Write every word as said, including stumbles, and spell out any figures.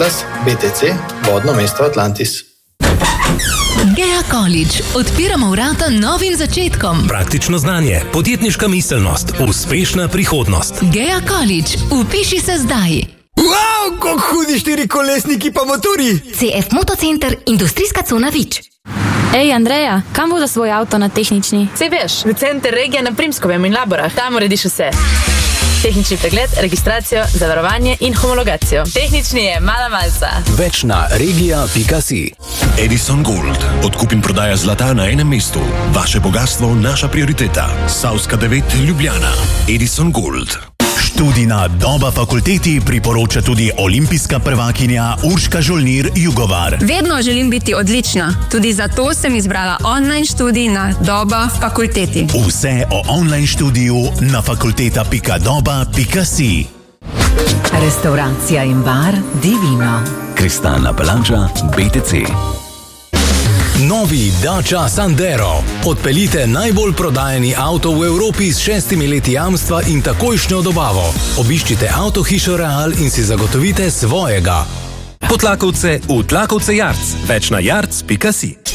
B T C, vodno mesto Atlantis. Gea College. Odpiramo vrata novim začetkom. Praktično znanje, podjetniška miselnost, uspešna prihodnost. Gea College. Upiši se zdaj. Wow, kako hudi štiri kolesniki pa motori! C F Motocenter, industrijska cona Vič. Ej, Andreja, kam bo za svoj avto na tehnični? Sej veš, v center regija na Primskovem in Laborah. Tam urediš vse. Tehnični pregled, registracijo, zavarovanje in homologacijo. Tehnični je mala malca. Več na regija pika si. Edison Gold. Odkup in prodaja zlata na enem mestu. Vaše bogatstvo, naša prioriteta. Savska devet, Ljubljana. Edison Gold. Študij na Doba fakulteti priporoča tudi olimpijska prvakinja Urška Žolnir Jugovar. Vedno želim biti odlična. Tudi zato sem izbrala online študij na Doba fakulteti. Vse o online študiju na fakulteta pika doba pika si. Restauracija in bar Divino. Kristalna palača B T C. Novi Dacia Sandero. Odpeljite najbolj prodajeni avto v Evropi s šestimi leti jamstva in takojšnjo dobavo. Obiščite Avtohišo Real in si zagotovite svojega. Potlakovce v Tlakovce Jarc. Več na jarc pika si.